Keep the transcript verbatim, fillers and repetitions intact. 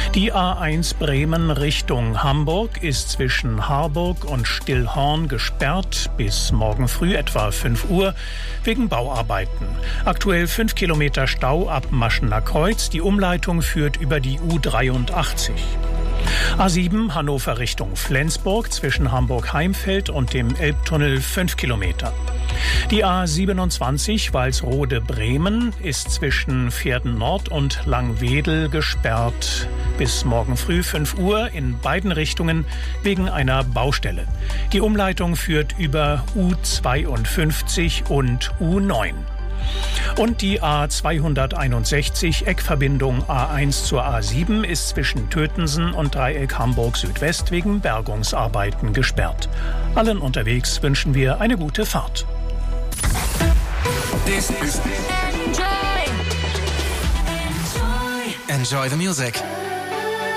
Die A eins Bremen Richtung Hamburg ist zwischen Harburg und Stillhorn gesperrt bis morgen früh etwa fünf Uhr wegen Bauarbeiten. Aktuell fünf Kilometer Stau ab Maschener Kreuz. Die Umleitung führt über die U dreiundachtzig. A sieben Hannover Richtung Flensburg zwischen Hamburg-Heimfeld und dem Elbtunnel fünf Kilometer. Die A siebenundzwanzig Walsrode-Bremen ist zwischen Pferden Nord und Langwedel gesperrt bis morgen früh fünf Uhr in beiden Richtungen wegen einer Baustelle. Die Umleitung führt über U zweiundfünfzig und U neun. Und die A zweihunderteinundsechzig Eckverbindung A eins zur A sieben ist zwischen Tötensen und Dreieck Hamburg Südwest wegen Bergungsarbeiten gesperrt. Allen unterwegs wünschen wir eine gute Fahrt. This is Enjoy. Enjoy. Enjoy the music.